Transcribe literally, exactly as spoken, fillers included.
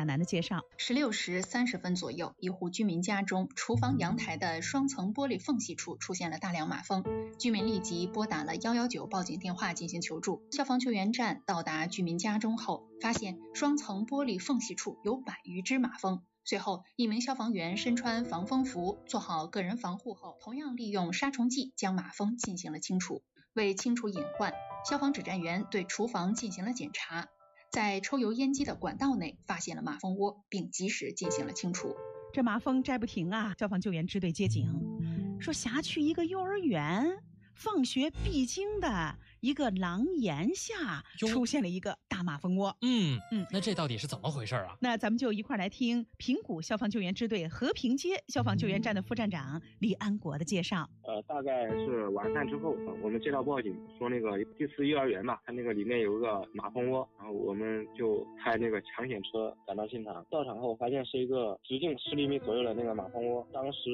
楠的介绍。 十六时三十分左右，一户居民家中厨房阳台的双层玻璃缝隙处出现了大量马蜂，居民立即拨打了一一九报警电话进行求助。消防救援站到达居民家中后，发现双层玻璃缝隙处有百余只马蜂。随后，一名消防员身穿防风服，做好个人防护后，同样利用杀虫剂将马蜂进行了清除。为清除隐患，消防指战员对厨房进行了检查，在抽油烟机的管道内发现了马蜂窝，并及时进行了清除。 这马蜂摘不停啊！消防救援支队接警说，辖区一个幼儿园放学必经的一个廊檐下出现了一个大马蜂窝。 嗯嗯，那这到底是怎么回事啊？ 那咱们就一块来听平谷消防救援支队和平街消防救援站的副站长李安国的介绍。 呃，大概是晚饭之后，呃、我们接到报警说那个第四幼儿园吧，它那个里面有一个马蜂窝，然后我们就开那个抢险车赶到现场。到场后发现是一个直径十厘米左右的那个马蜂窝，当时